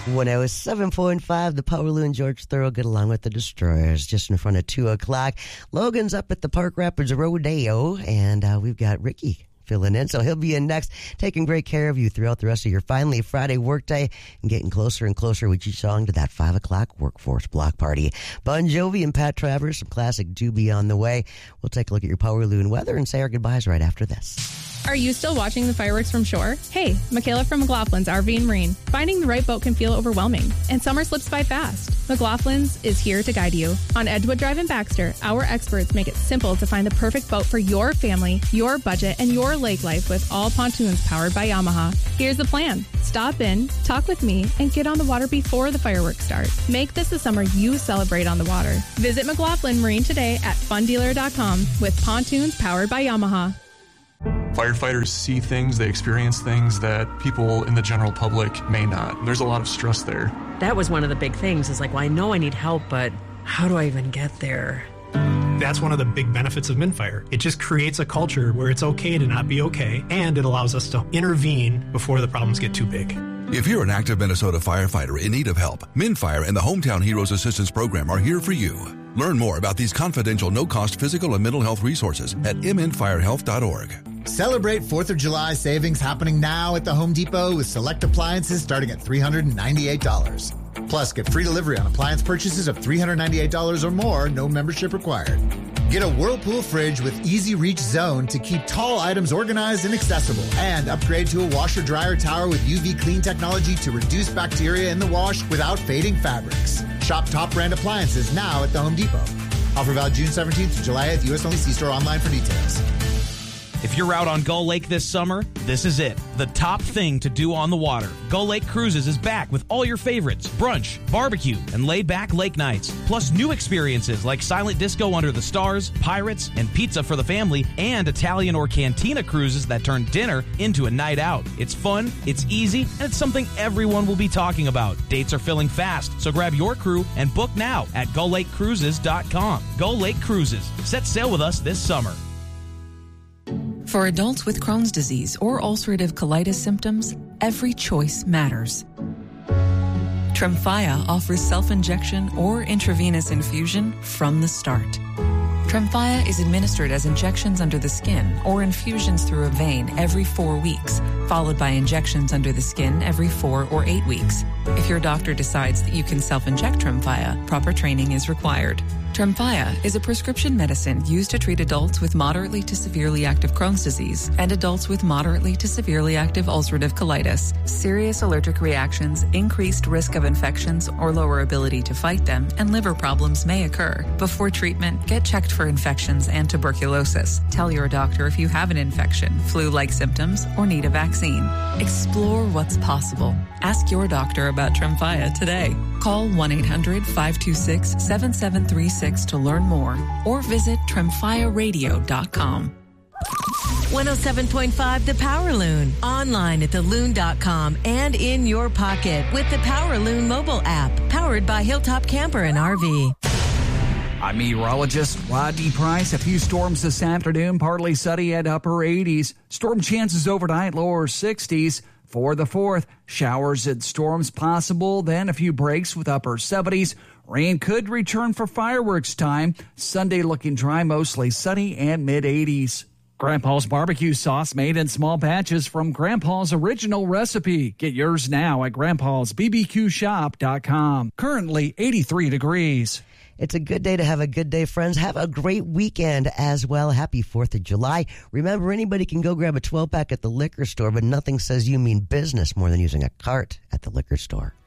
107.5, the Power Loon, George Thorogood, along with the Destroyers, just in front of 2 o'clock. Logan's up at the Park Rapids Rodeo, and we've got Ricky filling in, so he'll be in next, taking great care of you throughout the rest of your finally Friday workday and getting closer and closer with each song to that 5 o'clock workforce block party. Bon Jovi and Pat Travers, some classic Doobie on the way. We'll take a look at your Power Loon weather and say our goodbyes right after this. Are you still watching the fireworks from shore? Hey, Michaela from McLaughlin's RV and Marine. Finding the right boat can feel overwhelming, and summer slips by fast. McLaughlin's is here to guide you. On Edgewood Drive in Baxter, our experts make it simple to find the perfect boat for your family, your budget, and your lake life with all pontoons powered by Yamaha. Here's the plan. Stop in, talk with me, and get on the water before the fireworks start. Make this the summer you celebrate on the water. Visit McLaughlin Marine today at fundealer.com with pontoons powered by Yamaha. Firefighters see things, they experience things that people in the general public may not. There's a lot of stress there. That was one of the big things, is like, well, I know I need help, but how do I even get there? That's one of the big benefits of MnFire. It just creates a culture where it's okay to not be okay, and it allows us to intervene before the problems get too big. If you're an active Minnesota firefighter in need of help, MnFire and the Hometown Heroes Assistance Program are here for you. Learn more about these confidential, no-cost physical and mental health resources at mnfirehealth.org. Celebrate 4th of July savings happening now at the Home Depot with select appliances starting at $398. Plus, get free delivery on appliance purchases of $398 or more, no membership required. Get a Whirlpool fridge with Easy Reach Zone to keep tall items organized and accessible. And upgrade to a washer-dryer tower with UV clean technology to reduce bacteria in the wash without fading fabrics. Shop top brand appliances now at the Home Depot. Offer valid June 17th to July 8th. U.S. only. See store online for details. If you're out on Gull Lake this summer, this is it. The top thing to do on the water. Gull Lake Cruises is back with all your favorites, brunch, barbecue, and laid-back lake nights. Plus new experiences like silent disco under the stars, pirates, and pizza for the family, and Italian or Cantina cruises that turn dinner into a night out. It's fun, it's easy, and it's something everyone will be talking about. Dates are filling fast, so grab your crew and book now at GullLakeCruises.com. Gull Lake Cruises. Set sail with us this summer. For adults with Crohn's disease or ulcerative colitis symptoms, every choice matters. Tremfya offers self-injection or intravenous infusion from the start. Tremfya is administered as injections under the skin or infusions through a vein every 4 weeks, followed by injections under the skin every 4 or 8 weeks. If your doctor decides that you can self-inject Tremfya, proper training is required. Tremfya is a prescription medicine used to treat adults with moderately to severely active Crohn's disease and adults with moderately to severely active ulcerative colitis. Serious allergic reactions, increased risk of infections or lower ability to fight them, and liver problems may occur. Before treatment, get checked for infections and tuberculosis. Tell your doctor if you have an infection, flu-like symptoms, or need a vaccine. Explore what's possible. Ask your doctor about Tremfya today. Call 1-800-526-7736 to learn more or visit tremfyaradio.com. 107.5 The Power Loon. Online at theloon.com and in your pocket with the Power Loon mobile app. Powered by Hilltop Camper and RV. I'm meteorologist Rodney Price. A few storms this afternoon, partly sunny at upper 80s. Storm chances overnight, lower 60s. For the 4th, showers and storms possible, then a few breaks with upper 70s. Rain could return for fireworks time. Sunday looking dry, mostly sunny and mid-80s. Grandpa's barbecue sauce made in small batches from Grandpa's original recipe. Get yours now at grandpa'sbbqshop.com. Currently 83 degrees. It's a good day to have a good day, friends. Have a great weekend as well. Happy 4th of July. Remember, anybody can go grab a 12-pack at the liquor store, but nothing says you mean business more than using a cart at the liquor store.